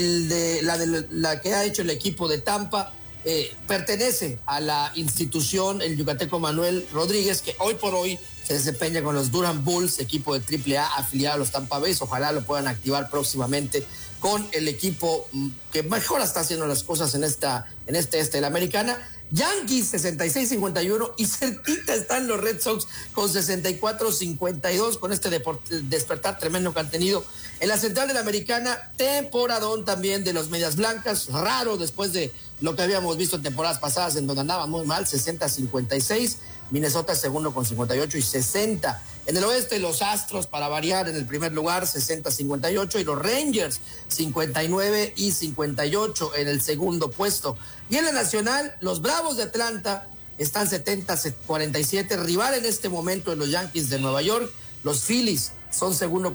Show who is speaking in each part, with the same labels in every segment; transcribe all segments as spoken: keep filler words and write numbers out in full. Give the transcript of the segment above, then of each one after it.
Speaker 1: el de, la, de, la que ha hecho el equipo de Tampa eh, pertenece a la institución, el yucateco Manuel Rodríguez, que hoy por hoy se desempeña con los Durham Bulls, equipo de triple A afiliado a los Tampa Bay. Ojalá lo puedan activar próximamente con el equipo que mejor está haciendo las cosas en esta en este este de la Americana. Yankees sesenta y seis cincuenta y uno y cerquita están los Red Sox con sesenta y cuatro cincuenta y dos con este deporte, despertar tremendo que han tenido en la central de la Americana. Temporadón también de los Medias Blancas, raro después de lo que habíamos visto en temporadas pasadas en donde andaban muy mal. Sesenta cincuenta y seis, Minnesota segundo con cincuenta y ocho y sesenta. En el oeste, los Astros, para variar, en el primer lugar, sesenta cincuenta y ocho, y los Rangers, cincuenta y nueve y cincuenta y ocho en el segundo puesto. Y en la nacional, los Bravos de Atlanta están setenta cuarenta y siete, rival en este momento de los Yankees de Nueva York. Los Phillies son segundo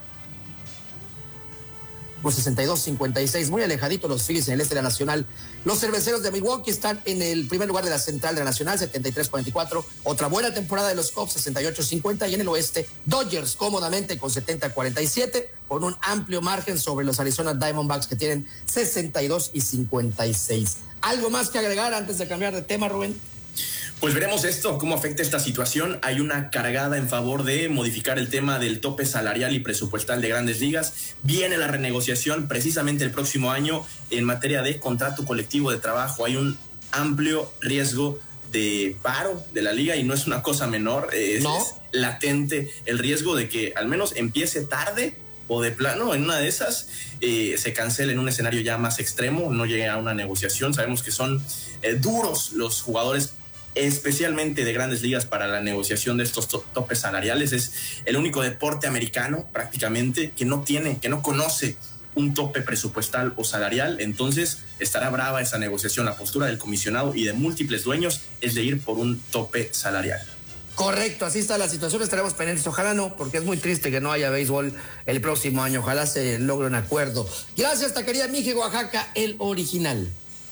Speaker 1: por sesenta y dos cincuenta y seis, muy alejadito los Phillies en el este de la nacional. Los Cerveceros de Milwaukee están en el primer lugar de la central de la nacional, setenta y tres cuarenta y cuatro. Otra buena temporada de los Cubs, sesenta y ocho cincuenta. Y en el oeste, Dodgers cómodamente con setenta cuarenta y siete, con un amplio margen sobre los Arizona Diamondbacks, que tienen sesenta y dos y cincuenta y seis. ¿Algo más que agregar antes de cambiar de tema, Rubén?
Speaker 2: Pues veremos esto, cómo afecta esta situación. Hay una cargada en favor de modificar el tema del tope salarial y presupuestal de Grandes Ligas. Viene la renegociación precisamente el próximo año en materia de contrato colectivo de trabajo. Hay un amplio riesgo de paro de la liga y no es una cosa menor. Es, ¿No? es latente el riesgo de que al menos empiece tarde o de plano en una de esas eh, se cancele en un escenario ya más extremo, no llegue a una negociación. Sabemos que son eh, duros los jugadores, especialmente de Grandes Ligas, para la negociación de estos to- topes salariales. Es el único deporte americano prácticamente que no tiene, que no conoce un tope presupuestal o salarial. Entonces estará brava esa negociación. La postura del comisionado y de múltiples dueños es de ir por un tope salarial.
Speaker 1: Correcto, así está la situación, estaremos pendientes. Ojalá no, porque es muy triste que no haya béisbol el próximo año. Ojalá se logre un acuerdo. Gracias, taquería Mije, Oaxaca, el original.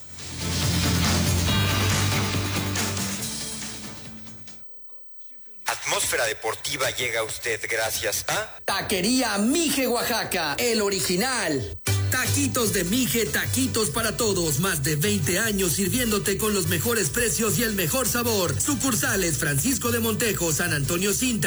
Speaker 3: Atmósfera deportiva llega a usted gracias a
Speaker 1: Taquería Mije, Oaxaca, el original.
Speaker 4: Taquitos de Mije, taquitos para todos. Más de veinte años sirviéndote con los mejores precios y el mejor sabor. Sucursales Francisco de Montejo, San Antonio Cinta.